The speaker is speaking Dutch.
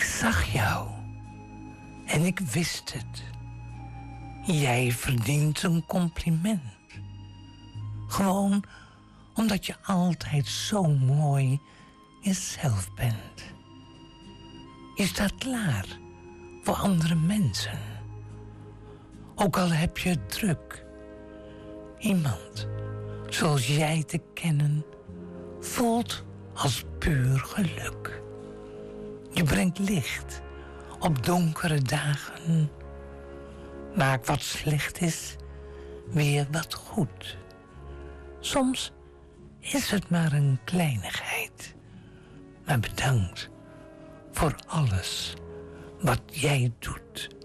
Ik zag jou en ik wist het. Jij verdient een compliment. Gewoon omdat je altijd zo mooi jezelf bent. Je staat klaar voor andere mensen. Ook al heb je het druk. Iemand zoals jij te kennen voelt als puur geluk. Je brengt licht op donkere dagen. Maak wat slecht is weer wat goed. Soms is het maar een kleinigheid. Maar bedankt voor alles wat jij doet.